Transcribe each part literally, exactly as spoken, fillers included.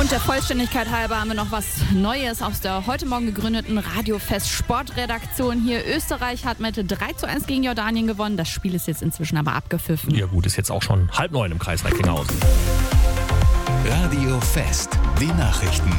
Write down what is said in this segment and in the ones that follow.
Und der Vollständigkeit halber haben wir noch was Neues aus der heute Morgen gegründeten Radiofest Sportredaktion hier. Österreich hat mit drei zu eins gegen Jordanien gewonnen. Das Spiel ist jetzt inzwischen aber abgepfiffen. Ja gut, ist jetzt auch schon halb neun im Kreis Recklinghausen. Radiofest, die Nachrichten.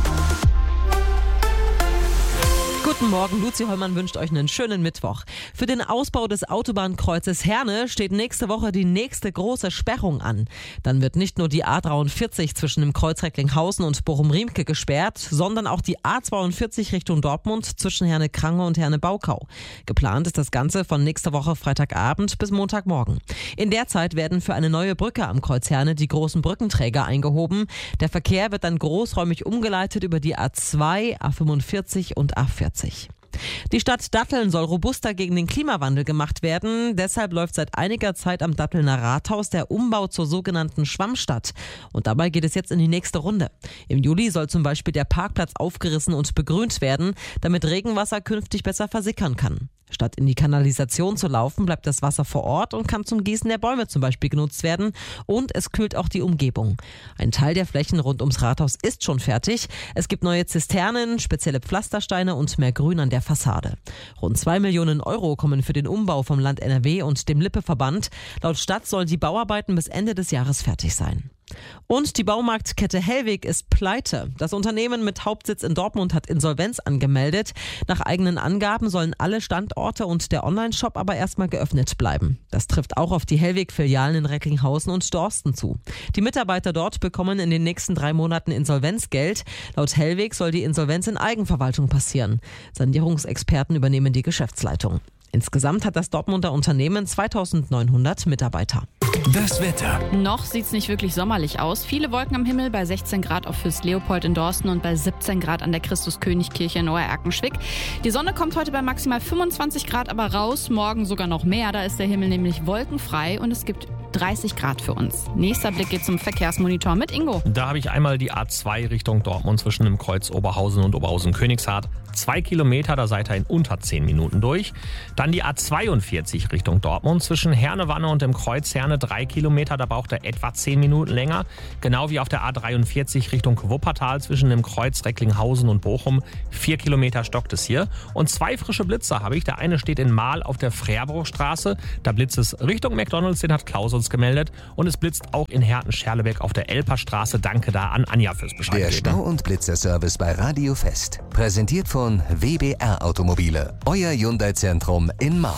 Guten Morgen, Luzi Hollmann wünscht euch einen schönen Mittwoch. Für den Ausbau des Autobahnkreuzes Herne steht nächste Woche die nächste große Sperrung an. Dann wird nicht nur die A dreiundvierzig zwischen dem Kreuz Recklinghausen und Bochum-Riemke gesperrt, sondern auch die A zweiundvierzig Richtung Dortmund zwischen Herne-Krange und Herne-Baukau. Geplant ist das Ganze von nächster Woche Freitagabend bis Montagmorgen. In der Zeit werden für eine neue Brücke am Kreuz Herne die großen Brückenträger eingehoben. Der Verkehr wird dann großräumig umgeleitet über die A zwei, A fünfundvierzig und A vierzig. Die Stadt Datteln soll robuster gegen den Klimawandel gemacht werden. Deshalb läuft seit einiger Zeit am Dattelner Rathaus der Umbau zur sogenannten Schwammstadt. Und dabei geht es jetzt in die nächste Runde. Im Juli soll zum Beispiel der Parkplatz aufgerissen und begrünt werden, damit Regenwasser künftig besser versickern kann. Statt in die Kanalisation zu laufen, bleibt das Wasser vor Ort und kann zum Gießen der Bäume zum Beispiel genutzt werden. Und es kühlt auch die Umgebung. Ein Teil der Flächen rund ums Rathaus ist schon fertig. Es gibt neue Zisternen, spezielle Pflastersteine und mehr Grün an der Fassade. Rund zwei Millionen Euro kommen für den Umbau vom Land N R W und dem Lippe-Verband. Laut Stadt sollen die Bauarbeiten bis Ende des Jahres fertig sein. Und die Baumarktkette Hellweg ist pleite. Das Unternehmen mit Hauptsitz in Dortmund hat Insolvenz angemeldet. Nach eigenen Angaben sollen alle Standorte und der Onlineshop aber erstmal geöffnet bleiben. Das trifft auch auf die Hellweg-Filialen in Recklinghausen und Dorsten zu. Die Mitarbeiter dort bekommen in den nächsten drei Monaten Insolvenzgeld. Laut Hellweg soll die Insolvenz in Eigenverwaltung passieren. Sanierungsexperten übernehmen die Geschäftsleitung. Insgesamt hat das Dortmunder Unternehmen zweitausendneunhundert Mitarbeiter. Das Wetter. Noch sieht's nicht wirklich sommerlich aus. Viele Wolken am Himmel bei sechzehn Grad auf Fürst Leopold in Dorsten und bei siebzehn Grad an der Christuskönigkirche in Oererkenschwick. Die Sonne kommt heute bei maximal fünfundzwanzig Grad aber raus, morgen sogar noch mehr. Da ist der Himmel nämlich wolkenfrei und es gibt dreißig Grad für uns. Nächster Blick geht zum Verkehrsmonitor mit Ingo. Da habe ich einmal die A zwei Richtung Dortmund zwischen dem Kreuz Oberhausen und Oberhausen-Königshardt. Zwei Kilometer, da seid ihr in unter zehn Minuten durch. Dann die A zweiundvierzig Richtung Dortmund zwischen Herne-Wanne und dem Kreuz Herne. Drei Kilometer, da braucht er etwa zehn Minuten länger. Genau wie auf der A dreiundvierzig Richtung Wuppertal zwischen dem Kreuz Recklinghausen und Bochum. Vier Kilometer stockt es hier. Und zwei frische Blitzer habe ich. Der eine steht in Mahl auf der Frärbruchstraße. Da blitzt es Richtung McDonalds, den hat Klaus uns gemeldet. Und es blitzt auch in Herten-Scherlebeck auf der Elperstraße. Danke da an Anja fürs Bescheid Der geben. Stau- und Blitzerservice bei Radiofest. Präsentiert von W B R Automobile. Euer Hyundai-Zentrum in Mahl.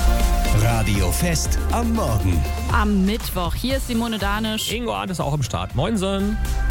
Radiofest am Morgen. Am Mittwoch. Hier ist Simone Danisch. Ingo Arndt ist auch im Start. Moinsen.